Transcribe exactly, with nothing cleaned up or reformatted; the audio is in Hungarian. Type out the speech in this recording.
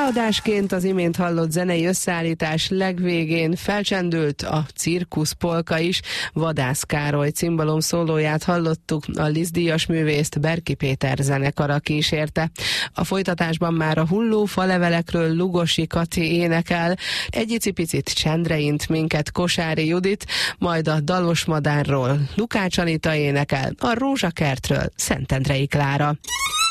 Leadásként az imént hallott zenei összeállítás legvégén felcsendült a cirkuszpolka is. Vadász Károly cimbalom szólóját hallottuk, a Liszt-díjas művészt Berki Péter zenekara kísérte. A folytatásban már a hulló falevelekről Lugosi Kati énekel, egy icipicit csendre int minket Kosári Judit, majd a Dalos madárról Lukács Anita énekel, a Rózsakertről Szentendrei Klára.